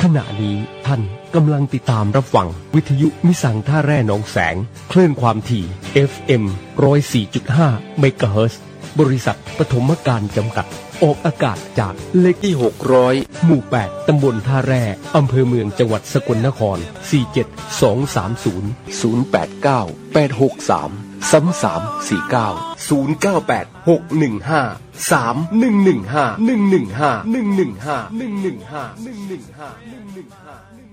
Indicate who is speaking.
Speaker 1: ณะนี้ท่านกำลังติดตามรับฟังวิทยุมิสังท่าแร่หนองแสงคลื่นความถี่ FM 104.5 เมกะเฮิรตซ์บริษัทปฐมการจำกัดออกอากาศจากเลขที่600หมู่8ตำบลท่าแร่อำเภอเมืองจังหวัดสกลนคร47230 089 863 3349 098 615 3115 115 115 115 115 115